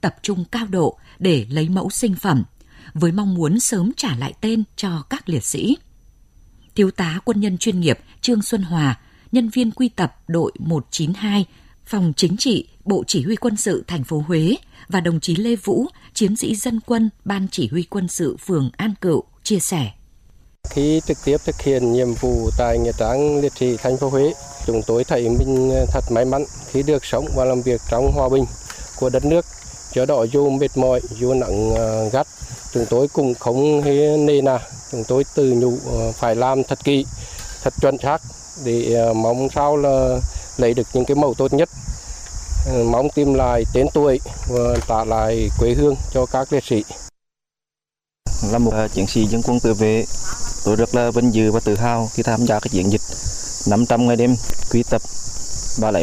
tập trung cao độ để lấy mẫu sinh phẩm, với mong muốn sớm trả lại tên cho các liệt sĩ. Thiếu tá quân nhân chuyên nghiệp Trương Xuân Hòa, nhân viên quy tập đội 192, Phòng Chính trị, Bộ Chỉ huy Quân sự thành phố Huế và đồng chí Lê Vũ, chiến sĩ dân quân, Ban Chỉ huy Quân sự phường An Cựu chia sẻ. Khi trực tiếp thực hiện nhiệm vụ tại Nghĩa trang liệt sĩ thành phố Huế, chúng tôi thấy mình thật may mắn khi được sống và làm việc trong hòa bình của đất nước. Cho đó dù mệt mỏi, dù nặng gắt, chúng tôi cũng không hề nề nà. Chúng tôi tự nhủ phải làm thật kỹ, thật chuẩn xác để mong sao là lấy được những cái mẫu tốt nhất, mong tìm lại tên tuổi và trả lại quê hương cho các liệt sĩ. Là một chiến sĩ dân quân tự vệ, tôi rất là vinh dự và tự hào khi tham gia cái chiến dịch 500 ngày đêm quy tập và lấy